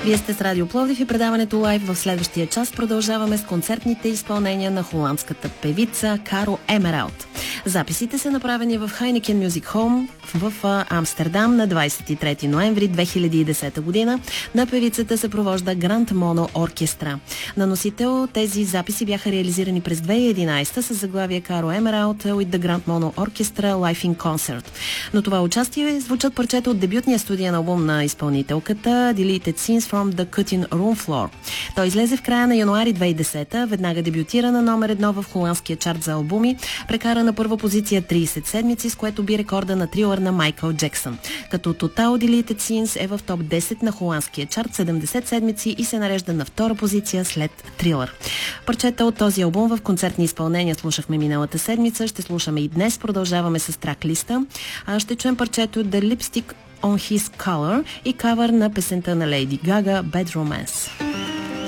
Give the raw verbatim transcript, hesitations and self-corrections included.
Вие сте с Радио Пловдив и предаването Лайв. В следващия час продължаваме с концертните изпълнения на холандската певица Каро Емералд. Записите са направени в Heineken Music Home в Амстердам на двадесет и трети ноември две хиляди и десета година. На певицата се провожда Grand Mono Orchestra. На носител тези записи бяха реализирани през две хиляди и единадесета с заглавие Каро Емералд with the Grand Mono Orchestra Live in Concert. Но това участие звучат парчета от дебютния студиен албум на изпълнителката Deleted Scenes from the Cutting Room Floor. Той излезе в края на януари две хиляди и десета, веднага дебютира на номер едно в холандския чарт за албуми, прекара на първа позиция тридесет седмици, с което би рекорда на Трилър на Майкъл Джексън. Като Total Deleted Scenes е в топ десет на холандския чарт седемдесет седмици и се нарежда на втора позиция след Трилър. Парчета от този албум в концертни изпълнения слушахме миналата седмица, ще слушаме и днес, продължаваме с трак-листа. Ще чуем парчето The Lipstick on His Color и кавър на песента на Лейди Гага Bad Romance.